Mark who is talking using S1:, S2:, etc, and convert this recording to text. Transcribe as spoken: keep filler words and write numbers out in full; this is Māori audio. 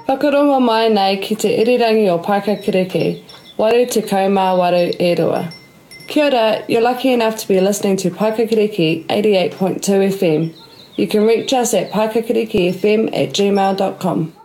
S1: Whakarongo mai nei ki te irirangi o Parker Kiriki, waru te kaumā waru e rua. Kia ora, you're lucky enough to be listening to Parker Kiriki eighty-eight point two F M. You can reach us at parkerkirikifm at gmail dot com.